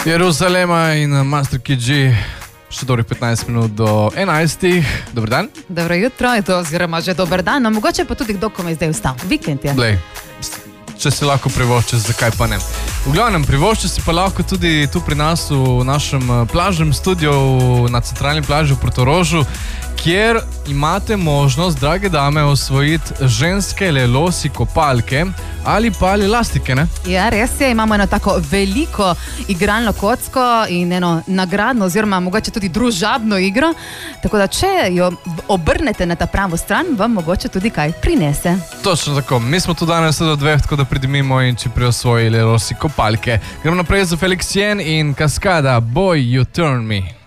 Jeruzalema in Master KG, še dobrih 15 minut do 11. Dober dan. Dobro jutro, oziroma že dober dan, no mogoče pa tudi kdo, ko me zdaj vstal. Vikend je. Glej, če si lahko privoščiš, zakaj pa ne. V glavnem, privoščiš si pa lahko tudi tu pri nas v našem plažnem studiu na centralni plaži v Portorožu, kjer imate možnost, drage dame, osvojiti ženske lelosi kopalke ali pa elastike, ne? Ja, res je, imamo eno tako veliko igralno kocko in eno nagradno oziroma mogoče tudi družabno igro, tako da če jo obrnete na ta pravo stran, vam mogoče tudi kaj prinese. Točno tako, mi smo tu danes do 2, tako da pridem mimo in če preosvoji lelosi kopalke. Gremo naprej za Felix Jen in Kaskada, Boy, You Turn Me.